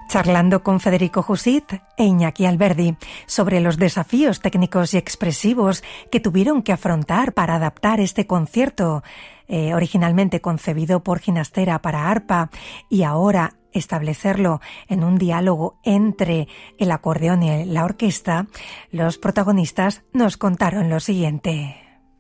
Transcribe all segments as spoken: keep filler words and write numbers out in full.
Charlando con Federico Jusit e Iñaki Alberdi sobre los desafíos técnicos y expresivos que tuvieron que afrontar para adaptar este concierto, eh, originalmente concebido por Ginastera para arpa, y ahora establecerlo en un diálogo entre el acordeón y la orquesta, los protagonistas nos contaron lo siguiente.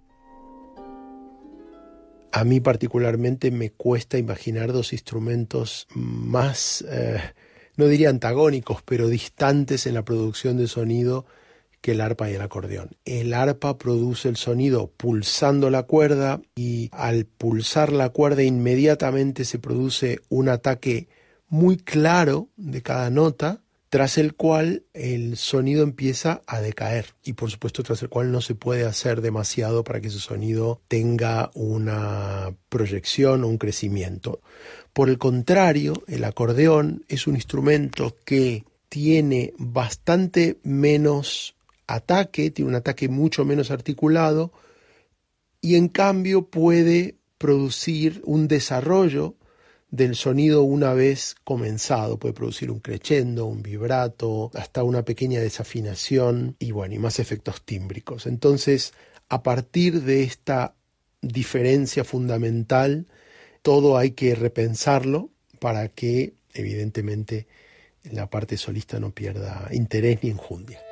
A mí particularmente me cuesta imaginar dos instrumentos más, eh, no diría antagónicos, pero distantes en la producción de sonido que el arpa y el acordeón. El arpa produce el sonido pulsando la cuerda y al pulsar la cuerda inmediatamente se produce un ataque muy claro de cada nota, tras el cual el sonido empieza a decaer y por supuesto tras el cual no se puede hacer demasiado para que ese sonido tenga una proyección o un crecimiento. Por el contrario, el acordeón es un instrumento que tiene bastante menos ataque, tiene un ataque mucho menos articulado y en cambio puede producir un desarrollo del sonido una vez comenzado. Puede producir un crescendo, un vibrato, hasta una pequeña desafinación y bueno, y más efectos tímbricos. Entonces, a partir de esta diferencia fundamental, todo hay que repensarlo para que, evidentemente, la parte solista no pierda interés ni enjundia.